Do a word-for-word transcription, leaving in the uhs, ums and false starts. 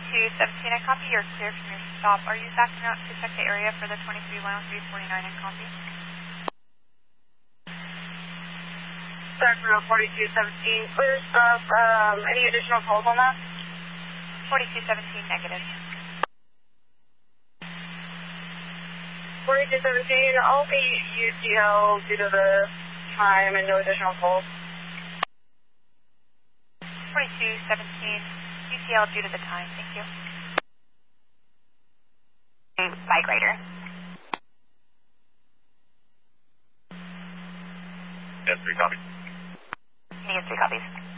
forty-two seventeen, I copy. You're clear from your stop. Are you backing out to check the area for the twenty-three one oh three forty-nine and copy? Sacramento forty-two seventeen, clear stop. Um, any additional calls on that? forty-two seventeen, negative. forty-two seventeen, I'll be U C L due to the time and no additional calls. forty-two seventeen, U C L due to the time. Thank you. Bike Rider. Yes, three copies. Negative three copies.